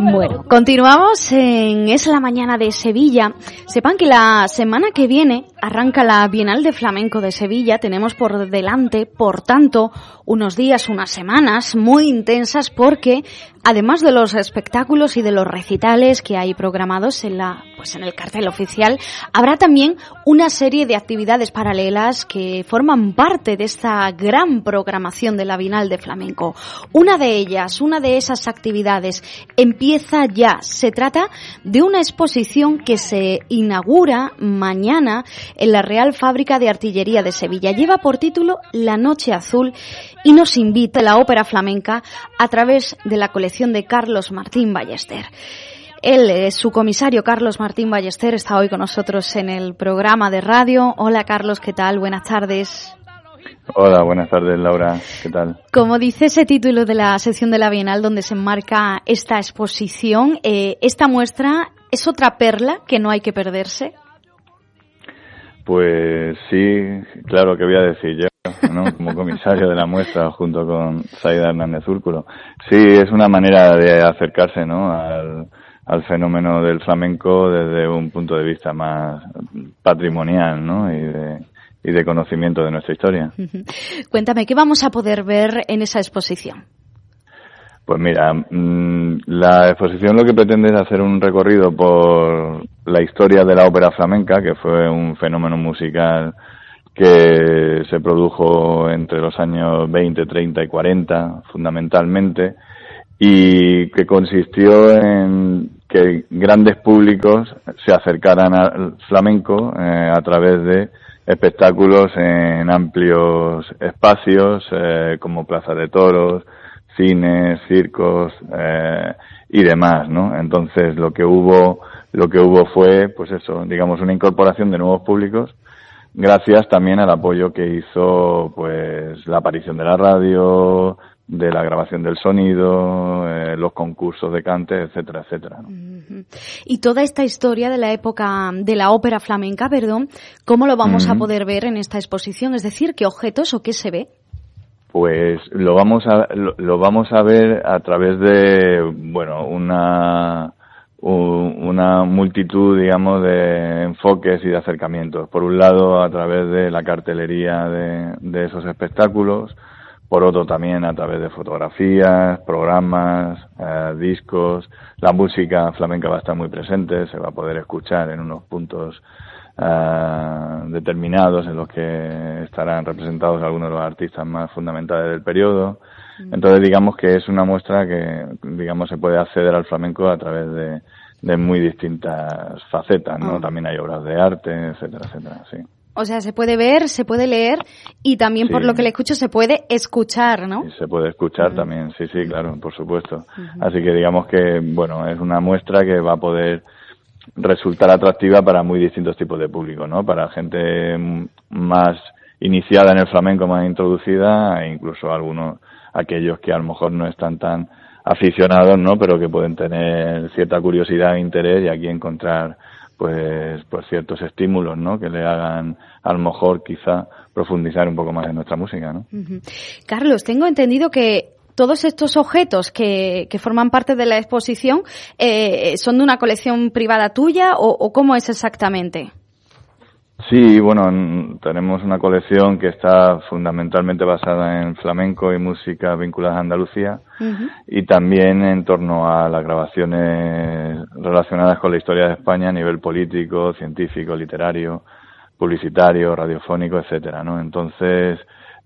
Bueno, continuamos en Es la Mañana de Sevilla. Sepan que la semana que viene arranca la Bienal de Flamenco de Sevilla. Tenemos por delante, por tanto, unos días, unas semanas muy intensas porque, además de los espectáculos y de los recitales que hay programados en el cartel oficial, habrá también una serie de actividades paralelas que forman parte de esta gran programación de la Bienal de Flamenco. Una de esas actividades empieza ya. Se trata de una exposición que se inaugura mañana en la Real Fábrica de Artillería de Sevilla. Lleva por título La Noche Azul y nos invita a la ópera flamenca a través de la colección de Carlos Martín Ballester. Su comisario Carlos Martín Ballester está hoy con nosotros en el programa de radio. Hola Carlos, ¿qué tal? Buenas tardes. Hola, buenas tardes Laura, ¿qué tal? Como dice ese título de la sección de la Bienal donde se enmarca esta exposición, esta muestra es otra perla que no hay que perderse. Pues sí, claro, que voy a decir yo, ¿no? Como comisario de la muestra junto con Zaida Hernández Úrculo. Sí, es una manera de acercarse, ¿no? al fenómeno del flamenco desde un punto de vista más patrimonial, ¿no? Y de conocimiento de nuestra historia. Cuéntame, ¿qué vamos a poder ver en esa exposición? Pues mira, la exposición lo que pretende es hacer un recorrido por la historia de la ópera flamenca, que fue un fenómeno musical que se produjo entre los años 20, 30 y 40, fundamentalmente, y que consistió en que grandes públicos se acercaran al flamenco a través de espectáculos en amplios espacios, como plazas de toros, cines, circos y demás, ¿no? Entonces lo que hubo fue, pues eso, digamos, una incorporación de nuevos públicos, gracias también al apoyo que hizo, pues, la aparición de la radio, de la grabación del sonido, los concursos de cante, etcétera, etcétera, ¿no? Y toda esta historia de la época de la ópera flamenca, ¿cómo lo vamos a poder ver en esta exposición? Es decir, ¿qué objetos o qué se ve? Pues lo vamos a ver a través de, bueno, una multitud, digamos, de enfoques y de acercamientos. Por un lado, a través de la cartelería de esos espectáculos, por otro también a través de fotografías, programas, discos. La música flamenca va a estar muy presente, se va a poder escuchar en unos puntos determinados en los que estarán representados algunos de los artistas más fundamentales del periodo. Entonces digamos que es una muestra que, digamos, se puede acceder al flamenco a través de muy distintas facetas, ¿no? También hay obras de arte, etcétera, etcétera, sí. O sea, se puede ver, se puede leer y también, por lo que le escucho, se puede escuchar, ¿no? Sí, se puede escuchar también, sí, claro, por supuesto. Así que digamos que, bueno, es una muestra que va a poder resultar atractiva para muy distintos tipos de público, ¿no? Para gente más iniciada en el flamenco, más introducida, e incluso aquellos que a lo mejor no están tan aficionados, ¿no? Pero que pueden tener cierta curiosidad e interés y aquí encontrar pues ciertos estímulos, ¿no? Que le hagan a lo mejor quizá profundizar un poco más en nuestra música, ¿no? Carlos, tengo entendido que todos estos objetos que forman parte de la exposición son de una colección privada tuya o ¿cómo es exactamente? Sí, bueno, tenemos una colección que está fundamentalmente basada en flamenco y música vinculadas a Andalucía y también en torno a las grabaciones relacionadas con la historia de España a nivel político, científico, literario, publicitario, radiofónico, etcétera, ¿no? Entonces,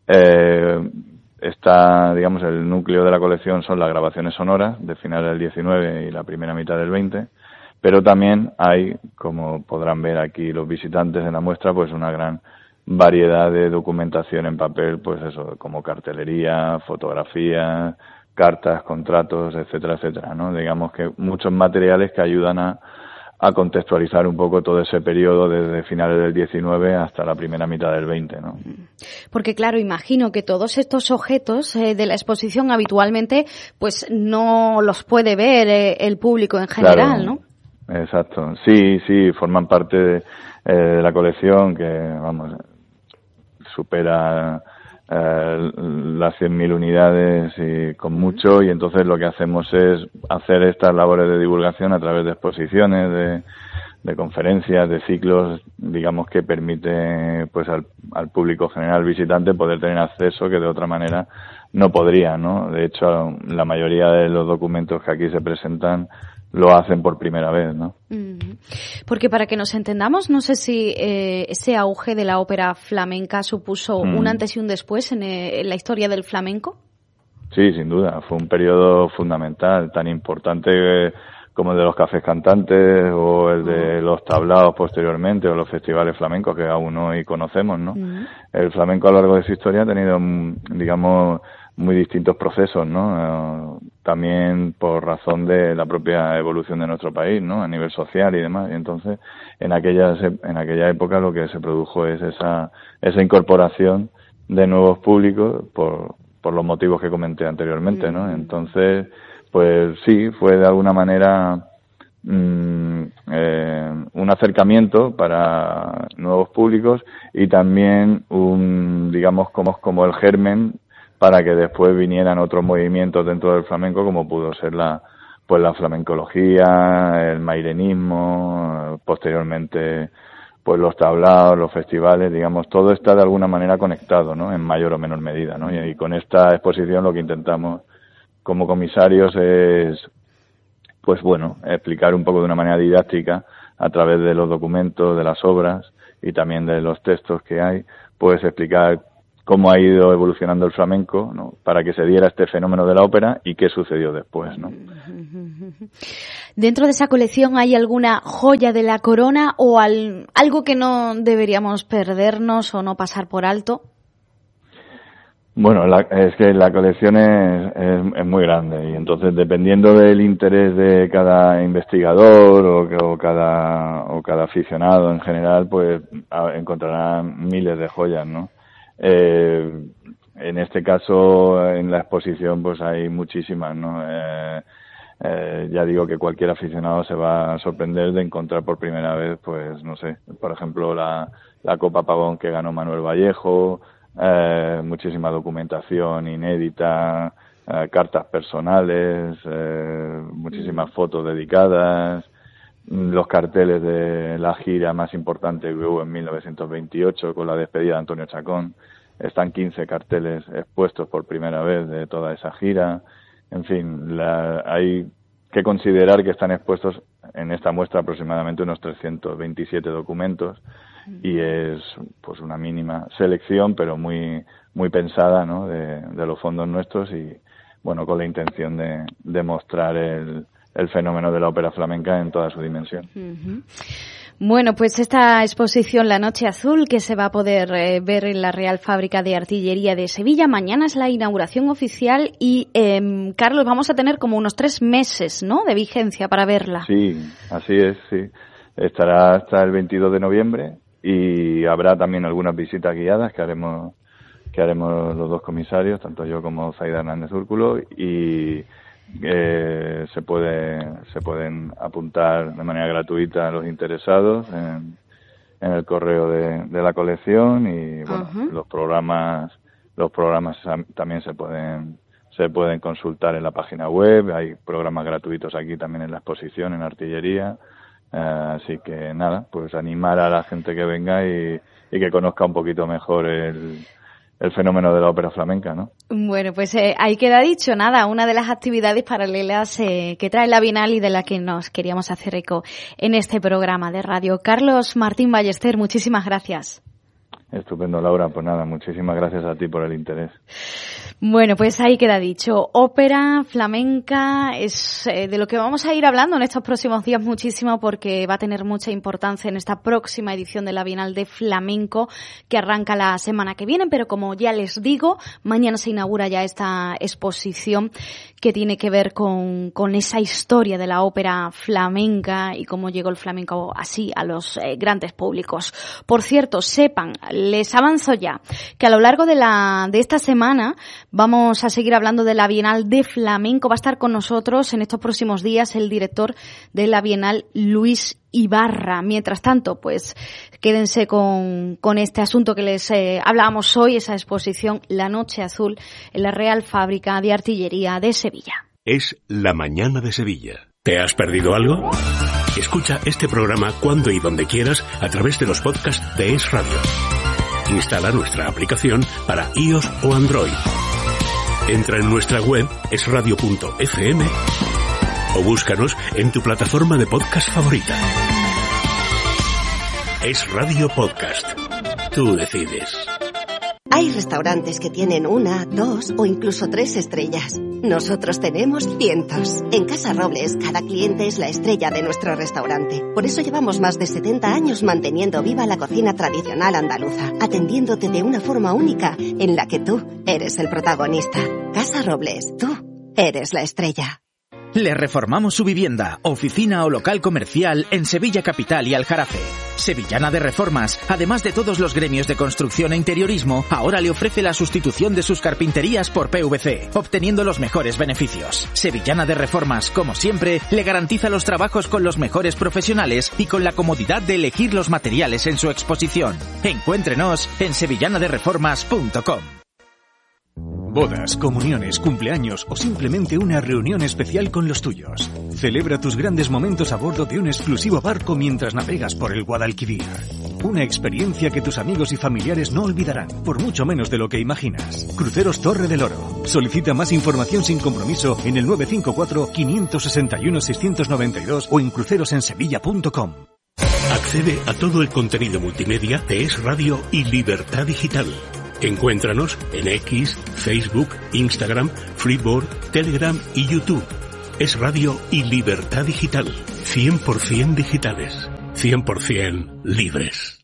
digamos, el núcleo de la colección son las grabaciones sonoras de finales del 19 y la primera mitad del 20. Pero también hay, como podrán ver aquí los visitantes en la muestra, pues una gran variedad de documentación en papel, pues eso, como cartelería, fotografías, cartas, contratos, etcétera, etcétera, ¿no? Digamos que muchos materiales que ayudan a contextualizar un poco todo ese periodo desde finales del 19 hasta la primera mitad del 20, ¿no? Porque claro, imagino que todos estos objetos de la exposición habitualmente pues no los puede ver el público en general, claro, ¿no? Exacto, sí, forman parte de la colección que, vamos, supera las 100.000 unidades y con mucho, y entonces lo que hacemos es hacer estas labores de divulgación a través de exposiciones, de conferencias, de ciclos, digamos, que permite pues al público general visitante poder tener acceso que de otra manera no podría, ¿no? De hecho, la mayoría de los documentos que aquí se presentan lo hacen por primera vez, ¿no? Porque para que nos entendamos, no sé si ese auge de la ópera flamenca supuso un antes y un después en la historia del flamenco. Sí, sin duda. Fue un periodo fundamental, tan importante como el de los cafés cantantes o el de los tablaos posteriormente o los festivales flamencos que aún hoy conocemos, ¿no? El flamenco a lo largo de su historia ha tenido, digamos, muy distintos procesos, ¿no? También por razón de la propia evolución de nuestro país, ¿no? A nivel social y demás. Y entonces, en aquella época lo que se produjo es esa incorporación de nuevos públicos por los motivos que comenté anteriormente, ¿no? Entonces, pues sí, fue de alguna manera un acercamiento para nuevos públicos y también digamos, como el germen para que después vinieran otros movimientos dentro del flamenco, como pudo ser la flamencología, el mairenismo, posteriormente pues los tablaos, los festivales, digamos, todo está de alguna manera conectado, ¿no? En mayor o menor medida, ¿no? Y con esta exposición lo que intentamos como comisarios es, pues bueno, explicar un poco de una manera didáctica a través de los documentos, de las obras y también de los textos que hay, pues explicar cómo ha ido evolucionando el flamenco, ¿no? Para que se diera este fenómeno de la ópera y qué sucedió después, ¿no? ¿Dentro de esa colección hay alguna joya de la corona o algo que no deberíamos perdernos o no pasar por alto? Bueno, es que la colección es muy grande y entonces dependiendo del interés de cada investigador o cada aficionado en general, pues encontrarán miles de joyas, ¿no? En este caso, en la exposición, pues hay muchísimas, ¿no? Ya digo que cualquier aficionado se va a sorprender de encontrar por primera vez, pues, no sé, por ejemplo, la Copa Pavón que ganó Manuel Vallejo, muchísima documentación inédita, cartas personales, muchísimas fotos dedicadas, los carteles de la gira más importante que hubo en 1928 con la despedida de Antonio Chacón. Están 15 carteles expuestos por primera vez de toda esa gira. En fin, hay que considerar que están expuestos en esta muestra aproximadamente unos 327 documentos y es pues una mínima selección, pero muy muy pensada, ¿no? de los fondos nuestros y bueno, con la intención de mostrar el fenómeno de la ópera flamenca en toda su dimensión. Bueno, pues esta exposición La Noche Azul, que se va a poder ver en la Real Fábrica de Artillería de Sevilla, mañana es la inauguración oficial y, Carlos, vamos a tener como unos 3 meses, ¿no?, de vigencia para verla. Sí, así es, sí. Estará hasta el 22 de noviembre y habrá también algunas visitas guiadas que haremos los dos comisarios, tanto yo como Zaida Hernández Úrculo, y se pueden apuntar de manera gratuita a los interesados en el correo de la colección y bueno, los programas también se pueden consultar en la página web. Hay programas gratuitos aquí también en la exposición en Artillería, así que nada, pues animar a la gente que venga y que conozca un poquito mejor el fenómeno de la ópera flamenca, ¿no? Bueno, pues ahí queda dicho, nada, una de las actividades paralelas que trae la Bienal y de la que nos queríamos hacer eco en este programa de radio. Carlos Martín Ballester, muchísimas gracias. Estupendo, Laura. Pues nada, muchísimas gracias a ti por el interés. Bueno, pues ahí queda dicho. Ópera flamenca es de lo que vamos a ir hablando en estos próximos días muchísimo porque va a tener mucha importancia en esta próxima edición de la Bienal de Flamenco que arranca la semana que viene, pero como ya les digo, mañana se inaugura ya esta exposición que tiene que ver con esa historia de la ópera flamenca y cómo llegó el flamenco así a los grandes públicos. Por cierto, sepan Les avanzo ya que a lo largo de esta semana vamos a seguir hablando de la Bienal de Flamenco. Va a estar con nosotros en estos próximos días el director de la Bienal, Luis Ibarra. Mientras tanto, pues quédense con este asunto que les hablábamos hoy, esa exposición La Noche Azul en la Real Fábrica de Artillería de Sevilla. Es la mañana de Sevilla. ¿Te has perdido algo? Escucha este programa cuando y donde quieras a través de los podcasts de Es Radio. Instala nuestra aplicación para iOS o Android. Entra en nuestra web esradio.fm o búscanos en tu plataforma de podcast favorita. Es Radio Podcast. Tú decides. Hay restaurantes que tienen 1, 2 o incluso 3 estrellas. Nosotros tenemos cientos. En Casa Robles, cada cliente es la estrella de nuestro restaurante. Por eso llevamos más de 70 años manteniendo viva la cocina tradicional andaluza, atendiéndote de una forma única en la que tú eres el protagonista. Casa Robles, tú eres la estrella. Le reformamos su vivienda, oficina o local comercial en Sevilla Capital y Aljarafe. Sevillana de Reformas, además de todos los gremios de construcción e interiorismo, ahora le ofrece la sustitución de sus carpinterías por PVC, obteniendo los mejores beneficios. Sevillana de Reformas, como siempre, le garantiza los trabajos con los mejores profesionales y con la comodidad de elegir los materiales en su exposición. Encuéntrenos en sevillanadereformas.com. Bodas, comuniones, cumpleaños o simplemente una reunión especial con los tuyos. Celebra tus grandes momentos a bordo de un exclusivo barco mientras navegas por el Guadalquivir. Una experiencia que tus amigos y familiares no olvidarán, por mucho menos de lo que imaginas. Cruceros Torre del Oro. Solicita más información sin compromiso en el 954-561-692 o en crucerosensevilla.com. Accede a todo el contenido multimedia de Es Radio y Libertad Digital. Encuéntranos en X, Facebook, Instagram, Freeboard, Telegram y YouTube. Es Radio y Libertad Digital. 100% digitales. 100% libres.